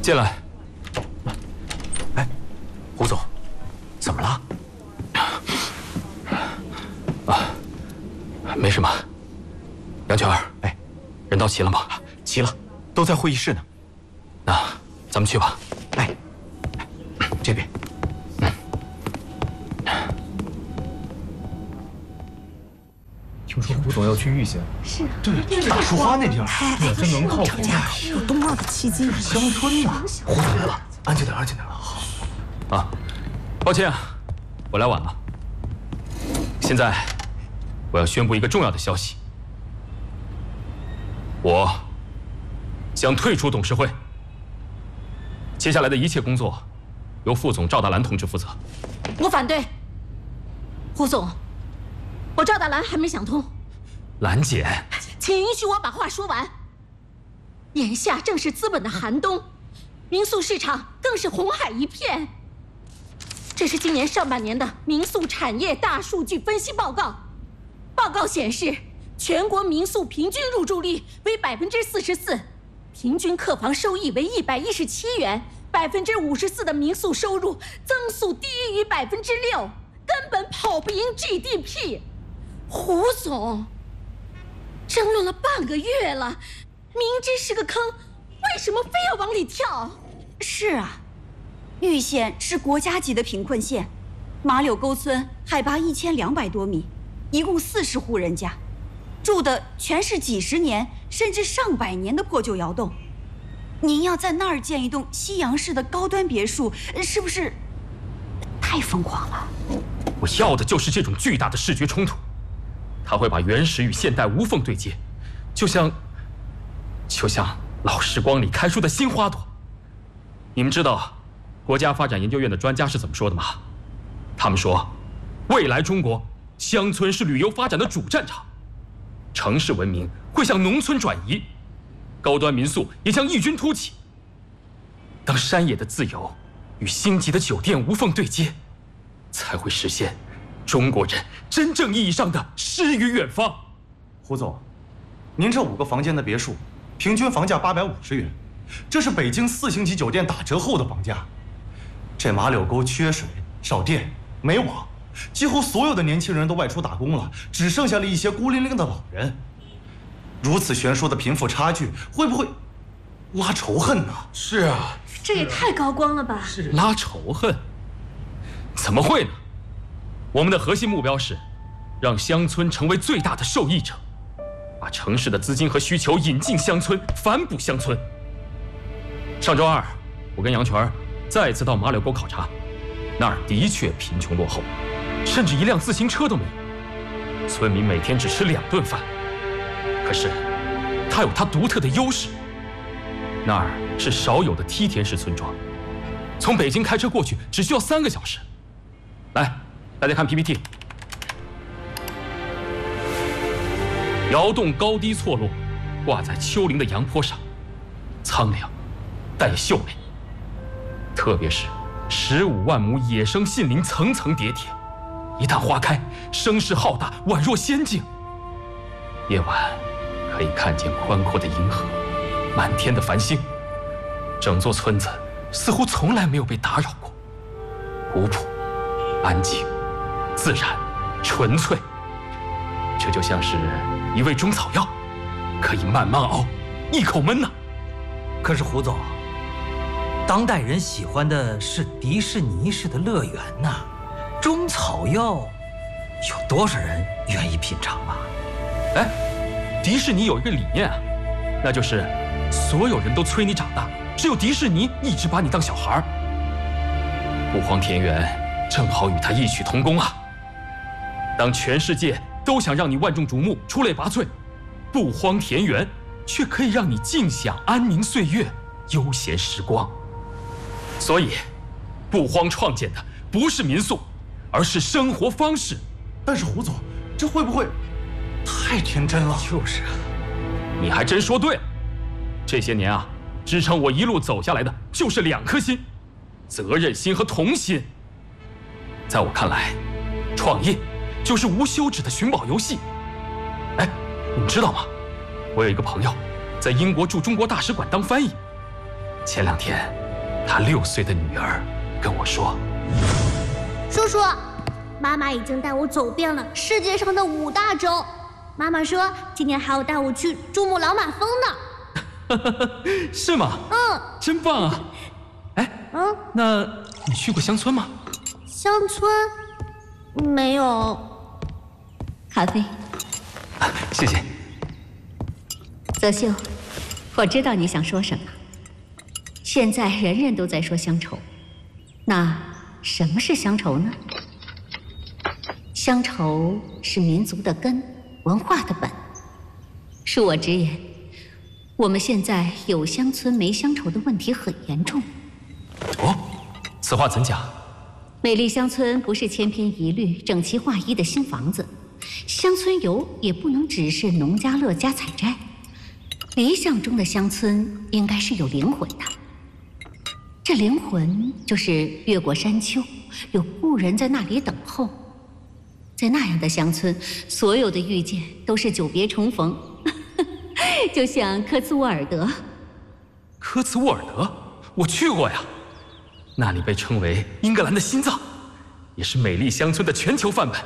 进来。 哎，胡总，怎么了？ 没什么。杨全儿， 哎， 人到齐了吗？ 齐了，都在会议室呢。 那咱们去吧。 哎，这边。 听说胡总要去玉县， 是， 对，大树花那地儿，对，这能靠谱吗？ 有冬奥的契机， 乡村呐。胡总来了，安静点，安静点。好。 啊，抱歉啊，我来晚了。现在，我要宣布一个重要的消息。我将退出董事会，接下来的一切工作由副总赵大兰同志负责。 我反对。胡总，我赵大兰还没想通。 兰姐， 请允许我把话说完。眼下正是资本的寒冬，民宿市场更是红海一片。这是今年上半年的民宿产业大数据分析报告。报告显示，全国民宿平均入住率为44%，平均客房收益为117元，54%的民宿收入增速低于6%，根本跑不赢 GDP。胡总，争论了半个月了，明知是个坑，为什么非要往里跳？ 是啊，玉县是国家级的贫困县，马柳沟村海拔1200多米，一共40户人家，住的全是几十年甚至上百年的破旧窑洞。您要在那儿建一栋西洋式的高端别墅，是不是太疯狂了？ 我要的就是这种巨大的视觉冲突，它会把原始与现代无缝对接，就像老时光里开出的新花朵。你们知道国家发展研究院的专家是怎么说的吗？他们说，未来中国乡村是旅游发展的主战场，城市文明会向农村转移，高端民宿也将异军突起。当山野的自由与星级的酒店无缝对接，才会实现中国人真正意义上的诗与远方。 胡总，您这5个房间的别墅，平均房价850元，这是北京4星级酒店打折后的房价。这马柳沟缺水、少电、没网，几乎所有的年轻人都外出打工了，只剩下了一些孤零零的老人。如此悬殊的贫富差距，会不会拉仇恨呢？ 是啊， 这也太高光了吧！ 是拉仇恨？怎么会呢？我们的核心目标是让乡村成为最大的受益者，把城市的资金和需求引进乡村，反哺乡村。上周二，我跟杨全再次到马柳沟考察，那儿的确贫穷落后，甚至一辆自行车都没有，村民每天只吃2顿饭。可是，它有它独特的优势，那儿是少有的梯田式村庄，从北京开车过去只需要3个小时。来，大家看 PPT， 窑洞高低错落，挂在丘陵的阳坡上，苍凉，带秀美。特别是15万亩野生杏林层层叠叠，一旦花开，声势浩大，宛若仙境。夜晚可以看见宽阔的银河，满天的繁星，整座村子似乎从来没有被打扰过，古朴、安静、自然、纯粹。这就像是一味中草药，可以慢慢熬，一口闷呐。 可是胡总，当代人喜欢的是迪士尼式的乐园呐，中草药有多少人愿意品尝啊？ 哎，迪士尼有一个理念啊，那就是所有人都催你长大，只有迪士尼一直把你当小孩儿。不荒田园正好与它异曲同工啊。当全世界都想让你万众瞩目、出类拔萃，不荒田园却可以让你尽享安宁岁月、悠闲时光。所以，不荒创建的不是民宿，而是生活方式。 但是胡总，这会不会太天真了？ 就是啊，你还真说对了。这些年啊，支撑我一路走下来的就是2颗心：责任心和童心。在我看来，创业就是无休止的寻宝游戏。哎，你们知道吗？我有一个朋友在英国驻中国大使馆当翻译， 前2天，他6岁的女儿跟我说：“ 叔叔，妈妈已经带我走遍了世界上的5大洲。妈妈说今年还要带我去珠穆朗玛峰呢。” 是吗？真棒啊！哎，那你去过乡村吗？ 乡村没有。 咖啡。 谢谢。 泽秀，我知道你想说什么。现在人人都在说乡愁，那什么是乡愁呢？乡愁是民族的根，文化的本。恕我直言，我们现在有乡村没乡愁的问题很严重。 哦，此话怎讲？ 美丽乡村不是千篇一律、整齐划一的新房子，乡村游也不能只是农家乐加采摘。理想中的乡村应该是有灵魂的，这灵魂就是越过山丘，有故人在那里等候。在那样的乡村，所有的遇见都是久别重逢，就像科茨沃尔德。 科茨沃尔德，我去过呀，那里被称为英格兰的心脏，也是美丽乡村的全球范本。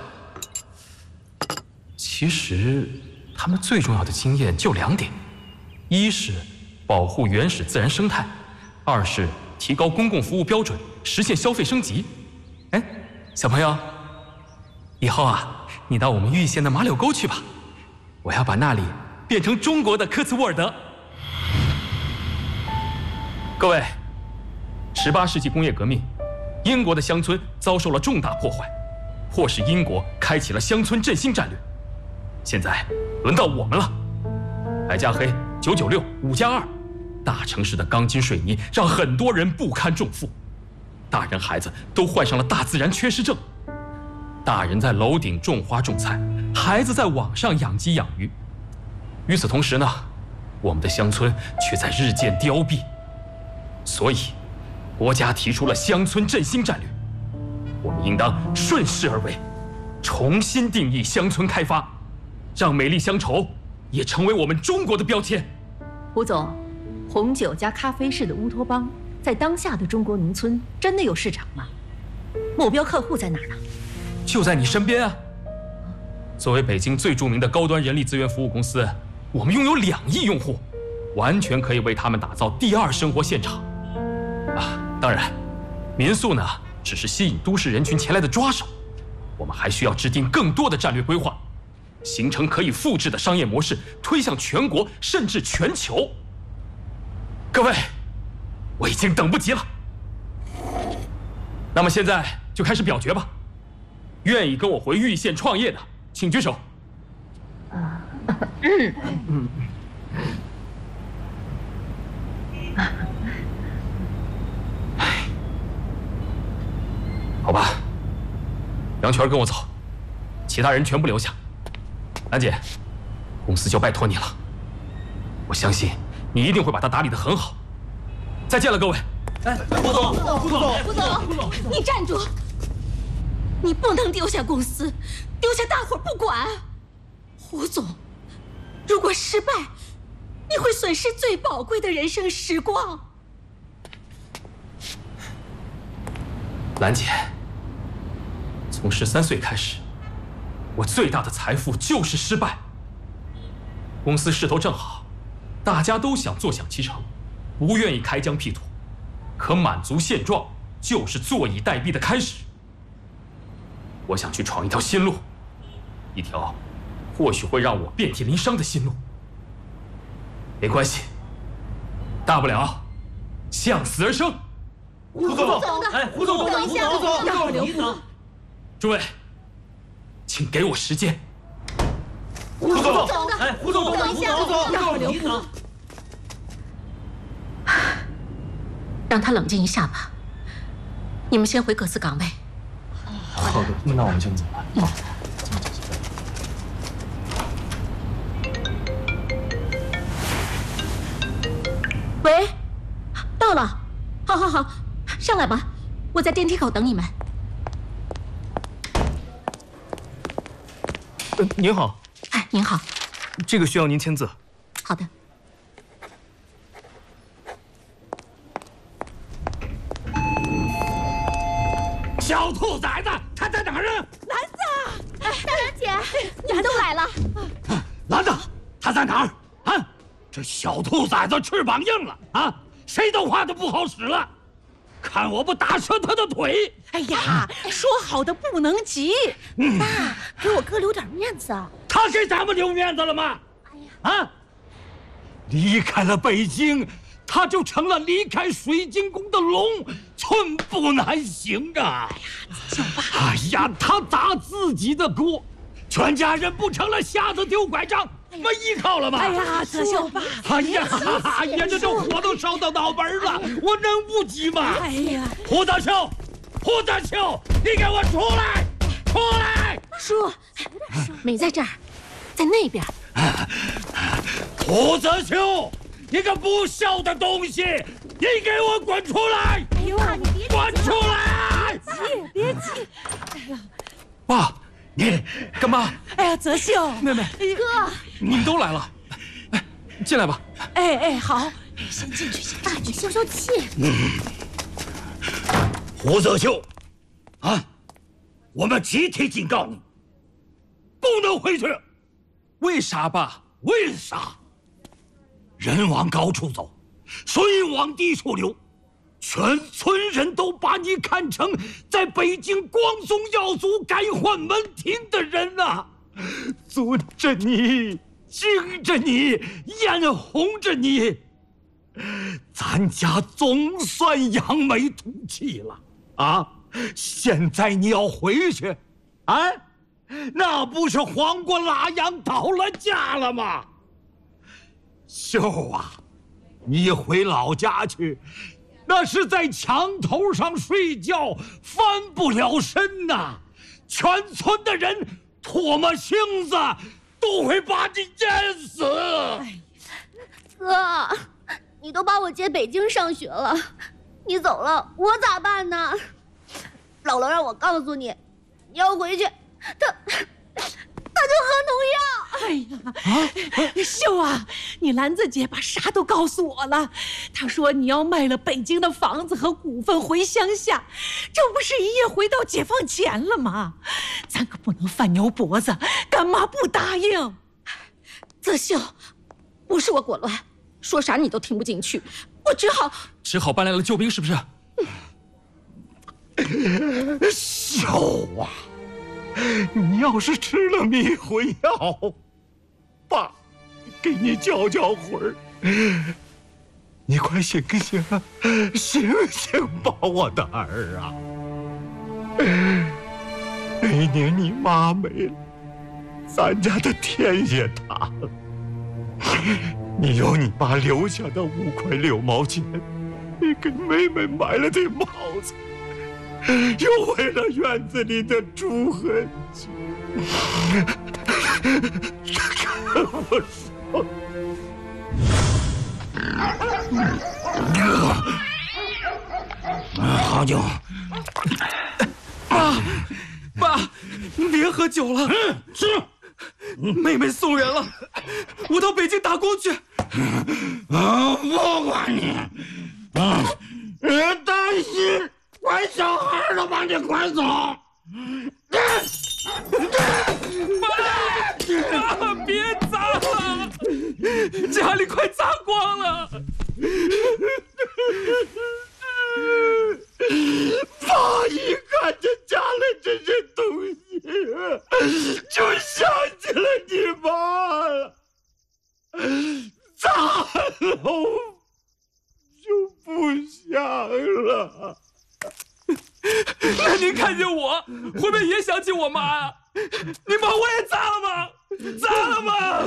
其实，他们最重要的经验就2点：一是保护原始自然生态，2是提高公共服务标准，实现消费升级。哎，小朋友，以后啊，你到我们玉县的马柳沟去吧，我要把那里变成中国的科茨沃尔德。各位，18世纪工业革命，英国的乡村遭受了重大破坏，迫使英国开启了乡村振兴战略。现在轮到我们了，白加黑、996、5+2，大城市的钢筋水泥让很多人不堪重负，大人孩子都患上了大自然缺失症。大人在楼顶种花种菜，孩子在网上养鸡养鱼。与此同时呢，我们的乡村却在日渐凋敝。所以，国家提出了乡村振兴战略，我们应当顺势而为，重新定义乡村开发，让美丽乡愁也成为我们中国的标签。 胡总，红酒加咖啡式的乌托邦，在当下的中国农村真的有市场吗？目标客户在哪儿呢？ 就在你身边啊！作为北京最著名的高端人力资源服务公司，我们拥有2亿用户，完全可以为他们打造第2生活现场。当然，民宿呢只是吸引都市人群前来的抓手，我们还需要制定更多的战略规划，形成可以复制的商业模式，推向全国甚至全球。各位，我已经等不及了。那么现在就开始表决吧。愿意跟我回玉县创业的，请举手。好吧，杨全跟我走，其他人全部留下。兰姐，公司就拜托你了，我相信你一定会把它打理得很好。再见了，各位。 胡总，你站住！你不能丢下公司，丢下大伙儿不管。胡总，如果失败，你会损失最宝贵的人生时光。 兰姐，从13岁开始，我最大的财富就是失败。公司势头正好，大家都想坐享其成，不愿意开疆辟土，可满足现状就是坐以待毙的开始。我想去闯一条新路，一条或许会让我遍体鳞伤的新路。没关系，大不了向死而生。 胡总， 胡总， 等一下， 要不留步。 诸位，请给我时间。 胡总， 胡总， 等一下， 要不留步。 让他冷静一下吧。你们先回各自岗位。 好的，那我们先走了。好。 喂，到了，好，上来吧，我在电梯口等你们。 您好。 哎，您好。 这个需要您签字。 好的。 小兔崽子，他在哪儿啊？ 兰子，大兰姐，你们都来了。 兰子，他在哪儿？啊，这小兔崽子翅膀硬了啊，谁的话都不好使了。看我不打折他的腿！ 哎呀，说好的不能急， 爸，给我哥留点面子啊！ 他给咱们留面子了吗？啊！离开了北京，他就成了离开水晶宫的龙，寸步难行啊！哎呀，他砸自己的锅，全家人不成了瞎子丢拐杖，没依靠了吗？ 哎呀，泽秀爸， 哎呀，这火都烧到脑门了，我能不急吗？ 哎呀， 胡泽秀，胡泽秀，你给我出来，出来！ 叔，没在这儿，在那边。 胡泽秀，你个不孝的东西，你给我滚出来！ 哎呦，爸，你别滚出来！ 别急。 哎呀， 爸， 你干妈， 哎呀，泽秀， 妹妹， 哥， 你们都来了，哎，进来吧。 哎，好， 先进去，爸，你消消气。 胡泽秀，啊，我们集体警告你，不能回去。 为啥，爸？ 为啥？人往高处走，水往低处流，全村人都把你看成在北京光宗耀祖、改换门庭的人呐，尊着你，敬着你，眼红着你，咱家总算扬眉吐气了啊！现在你要回去，啊？那不是黄瓜拉羊倒了架了吗？秀啊，你回老家去，那是在墙头上睡觉，翻不了身呐！全村的人唾沫星子都会把你淹死。 哥，你都把我接北京上学了，你走了，我咋办呢？姥姥让我告诉你，你要回去，他就喝农药。 哎呀，秀啊，你兰子姐把啥都告诉我了。她说你要卖了北京的房子和股份回乡下，这不是一夜回到解放前了吗？咱可不能犯牛脖子，干妈不答应。 泽秀，不是我裹乱，说啥你都听不进去，我只好搬来了救兵，是不是？ 秀啊，你要是吃了迷魂药，爸给你浇浇魂儿，你快醒醒，醒醒吧，我的儿啊！那年你妈没了，咱家的天也塌了。你用你爸留下的5块6毛钱，你给妹妹买了对帽子，又为了院子里的猪和鸡。跟我说，好酒。 爸，别喝酒了。 是， 妹妹送人了，我到北京打工去。 不管你，担心拐小孩的吧，你快走。 爸，别砸了，家里快砸光了。 爸一看见家里这些东西，就想起了你妈了，砸楼就不想了。 那您看见我，会不会也想起我妈啊？你把我也砸了吗？砸了吗？